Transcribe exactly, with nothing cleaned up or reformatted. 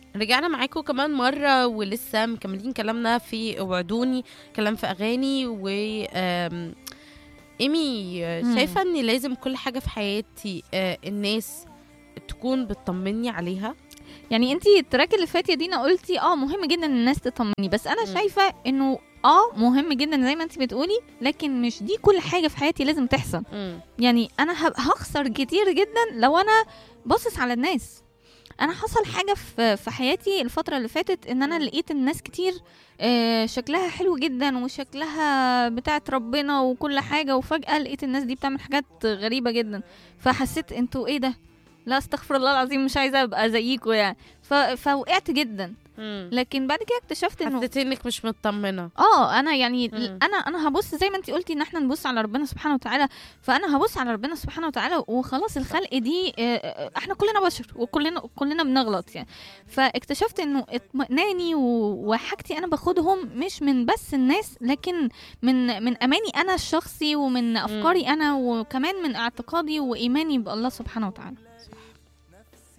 رجعنا معاكم كمان مرة ولسه مكملين كلامنا في وعدوني، كلام في أغاني. و آم، إيمي، مم. شايفة إن لازم كل حاجة في حياتي آه، الناس تكون بتطمني عليها. يعني انتي التراك اللي فات يا دينا قلتي اه مهم جدا ان الناس تطمني، بس انا مم. شايفه انه اه مهم جدا زي ما انتي بتقولي، لكن مش دي كل حاجه في حياتي لازم تحصل. مم. يعني انا هب- هخسر كتير جدا لو انا باصص على الناس. انا حصل حاجه في في حياتي الفتره اللي فاتت، ان انا مم. لقيت الناس كتير آه، شكلها حلو جدا وشكلها بتاعت ربنا وكل حاجه، وفجاه لقيت الناس دي بتعمل حاجات غريبه جدا. فحسيت انتوا ايه ده؟ لا استغفر الله العظيم، مش عايزه ابقى زيكوا يعني. ف... فوقعت جدا. مم. لكن بعد كده اكتشفت انه حسيت إنك مش مطمنة. اه انا يعني ال- مم. انا انا هبص زي ما انتي قلتي ان احنا نبص على ربنا سبحانه وتعالى. فانا هبص على ربنا سبحانه وتعالى وخلاص. الخلق دي آه، آه، احنا كلنا بشر وكلنا كلنا بنغلط يعني. فاكتشفت انه اطمئناني و- وحاجتي انا باخدهم مش من بس الناس، لكن من من اماني انا الشخصي، ومن مم. افكاري انا، وكمان من اعتقادي وايماني بالله سبحانه وتعالى.